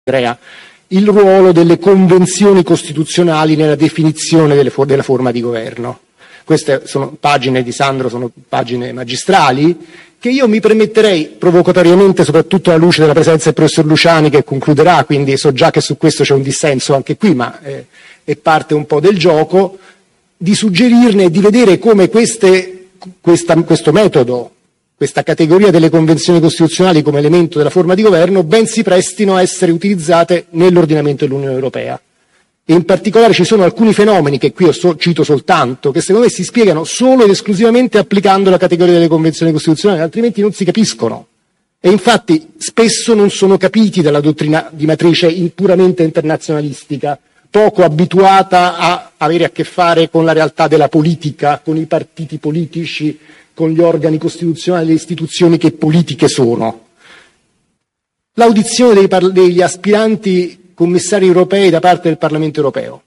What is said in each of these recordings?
crea il ruolo delle convenzioni costituzionali nella definizione della forma di governo. Queste sono pagine di Sandro, sono pagine magistrali che io mi permetterei provocatoriamente, soprattutto alla luce della presenza del professor Luciani che concluderà, quindi so già che su questo c'è un dissenso anche qui, ma è parte un po' del gioco, di suggerirne e di vedere come questo metodo, questa categoria delle convenzioni costituzionali come elemento della forma di governo, ben si prestino a essere utilizzate nell'ordinamento dell'Unione Europea. E in particolare ci sono alcuni fenomeni, che qui cito soltanto, che secondo me si spiegano solo ed esclusivamente applicando la categoria delle convenzioni costituzionali, altrimenti non si capiscono. E infatti spesso non sono capiti dalla dottrina di matrice puramente internazionalistica, poco abituata a avere a che fare con la realtà della politica, con i partiti politici, con gli organi costituzionali, le istituzioni che politiche sono. L'audizione degli aspiranti commissari europei da parte del Parlamento europeo.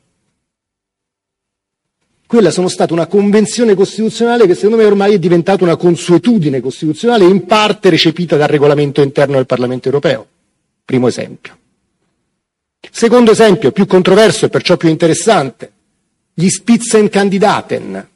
Quella sono stata una convenzione costituzionale che secondo me ormai è diventata una consuetudine costituzionale in parte recepita dal regolamento interno del Parlamento europeo. Primo esempio. Secondo esempio, più controverso e perciò più interessante, gli Spitzenkandidaten.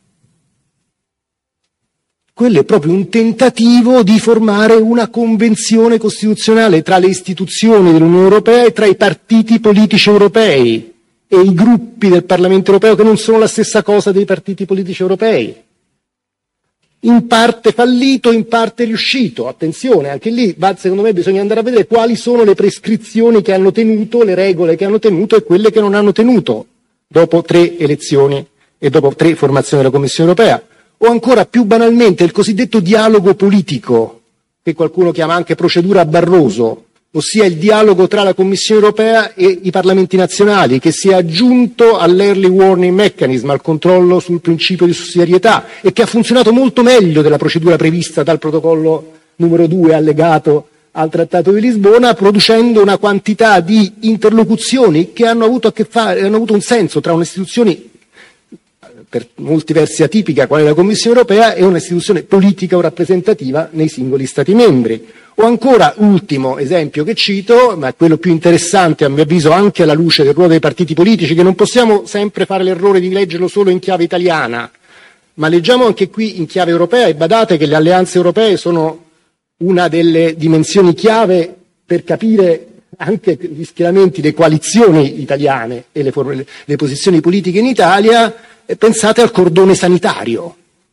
Quello è proprio un tentativo di formare una convenzione costituzionale tra le istituzioni dell'Unione Europea e tra i partiti politici europei e i gruppi del Parlamento europeo che non sono la stessa cosa dei partiti politici europei. In parte fallito, in parte riuscito. Attenzione, anche lì secondo me bisogna andare a vedere quali sono le prescrizioni che hanno tenuto, le regole che hanno tenuto e quelle che non hanno tenuto dopo 3 elezioni e dopo 3 formazioni della Commissione europea. O ancora più banalmente il cosiddetto dialogo politico, che qualcuno chiama anche procedura Barroso, ossia il dialogo tra la Commissione europea e i parlamenti nazionali, che si è aggiunto all'early warning mechanism, al controllo sul principio di sussidiarietà, e che ha funzionato molto meglio della procedura prevista dal protocollo numero 2 allegato al Trattato di Lisbona, producendo una quantità di interlocuzioni che hanno avuto un senso tra un'istituzione per molti versi atipica quale la Commissione europea e un'istituzione politica o rappresentativa nei singoli Stati membri. O ancora, ultimo esempio che cito, ma quello più interessante a mio avviso anche alla luce del ruolo dei partiti politici, che non possiamo sempre fare l'errore di leggerlo solo in chiave italiana, ma leggiamo anche qui in chiave europea, e badate che le alleanze europee sono una delle dimensioni chiave per capire anche gli schieramenti, le coalizioni italiane e le posizioni politiche in Italia. Pensate al cordone sanitario.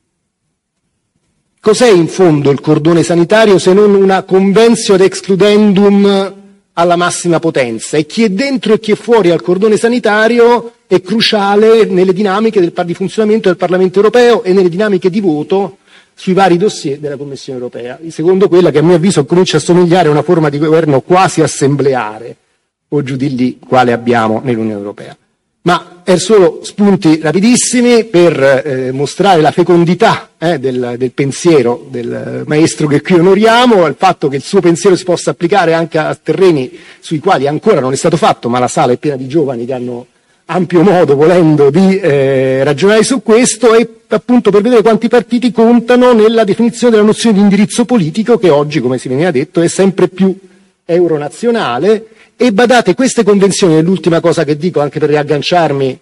Cos'è in fondo il cordone sanitario se non una conventio ad excludendum alla massima potenza? E chi è dentro e chi è fuori al cordone sanitario è cruciale nelle dinamiche di funzionamento del Parlamento europeo e nelle dinamiche di voto sui vari dossier della Commissione europea. Secondo quella che a mio avviso comincia a somigliare a una forma di governo quasi assembleare, o giù di lì, quale abbiamo nell'Unione europea. Ma solo spunti rapidissimi per mostrare la fecondità del pensiero del maestro che qui onoriamo, il fatto che il suo pensiero si possa applicare anche a terreni sui quali ancora non è stato fatto, ma la sala è piena di giovani che hanno ampio modo, volendo, di ragionare su questo, e appunto per vedere quanti partiti contano nella definizione della nozione di indirizzo politico, che oggi, come si veniva detto, è sempre più euronazionale. E badate, queste convenzioni, è l'ultima cosa che dico anche per riagganciarmi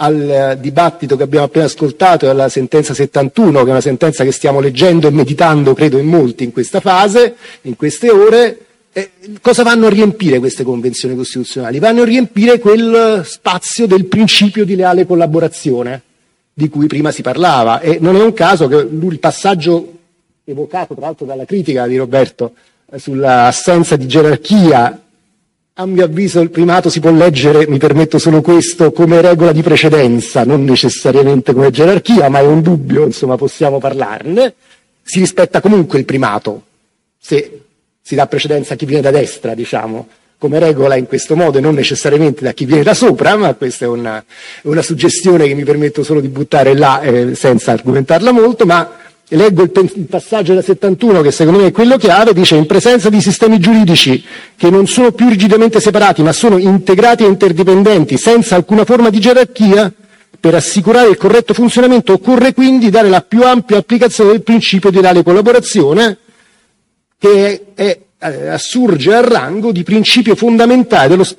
al dibattito che abbiamo appena ascoltato e alla sentenza 71, che è una sentenza che stiamo leggendo e meditando, credo, in molti in questa fase, in queste ore. Cosa vanno a riempire queste convenzioni costituzionali? Vanno a riempire quel spazio del principio di leale collaborazione di cui prima si parlava, e non è un caso che il passaggio evocato tra l'altro dalla critica di Roberto sull'assenza di gerarchia, a mio avviso il primato si può leggere, mi permetto solo questo, come regola di precedenza, non necessariamente come gerarchia, ma è un dubbio, insomma possiamo parlarne. Si rispetta comunque il primato, se si dà precedenza a chi viene da destra, diciamo, come regola in questo modo, e non necessariamente da chi viene da sopra, ma questa è una suggestione che mi permetto solo di buttare là senza argomentarla molto. Ma leggo il passaggio della 71, che secondo me è quello chiave. Dice: in presenza di sistemi giuridici che non sono più rigidamente separati ma sono integrati e interdipendenti senza alcuna forma di gerarchia, per assicurare il corretto funzionamento occorre quindi dare la più ampia applicazione del principio di leale collaborazione, che è assurge al rango di principio fondamentale dello